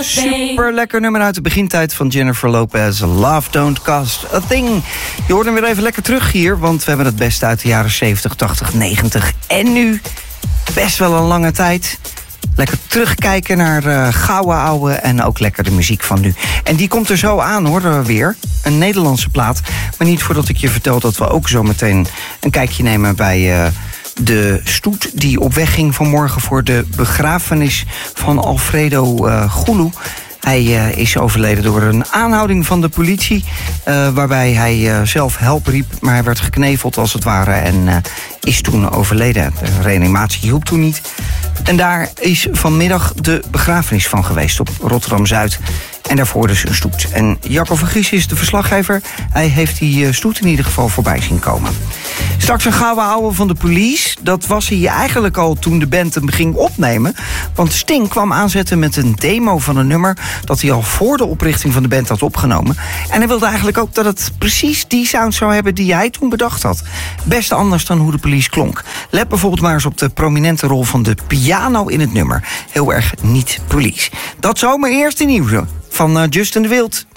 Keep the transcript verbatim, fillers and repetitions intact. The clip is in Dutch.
Super lekker nummer uit de begintijd van Jennifer Lopez. Love Don't Cost a Thing. Je hoort hem weer even lekker terug hier, want we hebben het beste uit de jaren zeventig, tachtig, negentig. En nu best wel een lange tijd. Lekker terugkijken naar uh, gouden ouwe en ook lekker de muziek van nu. En die komt er zo aan, hoor, uh, weer. Een Nederlandse plaat. Maar niet voordat ik je vertel dat we ook zo meteen een kijkje nemen bij Uh, de stoet die op weg ging vanmorgen voor de begrafenis van Alfredo uh, Gulu. Hij uh, is overleden door een aanhouding van de politie, Uh, waarbij hij uh, zelf help riep, maar hij werd gekneveld als het ware en uh, is toen overleden. De reanimatie hielp toen niet. En daar is vanmiddag de begrafenis van geweest op Rotterdam-Zuid. En daarvoor dus een stoet. En Jacco van Gries is de verslaggever. Hij heeft die stoet in ieder geval voorbij zien komen. Straks een gouden ouwe van de Police. Dat was hij eigenlijk al toen de band hem ging opnemen. Want Sting kwam aanzetten met een demo van een nummer dat hij al voor de oprichting van de band had opgenomen. En hij wilde eigenlijk ook dat het precies die sound zou hebben die hij toen bedacht had. Best anders dan hoe de Police klonk. Let bijvoorbeeld maar eens op de prominente rol van de piano in het nummer. Heel erg niet Police. Dat zou maar eerst in nieuws van uh, Justin de Wild.